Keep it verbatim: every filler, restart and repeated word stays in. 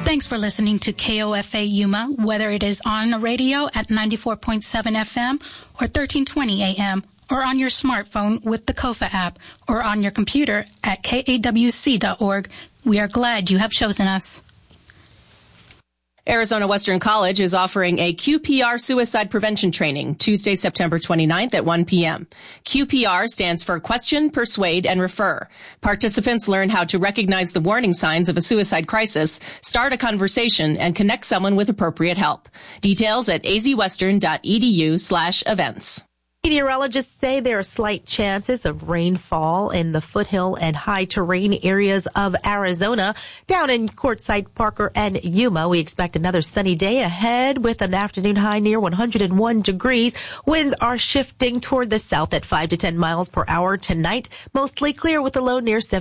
Thanks for listening to K O F A Yuma, whether it is on the radio at ninety-four point seven F M or thirteen twenty A M, or on your smartphone with the Kofa app, or on your computer at K A W C dot org. We are glad you have chosen us. Arizona Western College is offering a Q P R suicide prevention training Tuesday, September twenty-ninth at one p.m. Q P R stands for Question, Persuade, and Refer. Participants learn how to recognize the warning signs of a suicide crisis, start a conversation, and connect someone with appropriate help. Details at azwestern.edu slash events. Meteorologists say there are slight chances of rainfall in the foothill and high terrain areas of Arizona. Down in Quartzsite, Parker, and Yuma, we expect another sunny day ahead with an afternoon high near one hundred one degrees. Winds are shifting toward the south at five to ten miles per hour tonight. Mostly clear with a low near seven.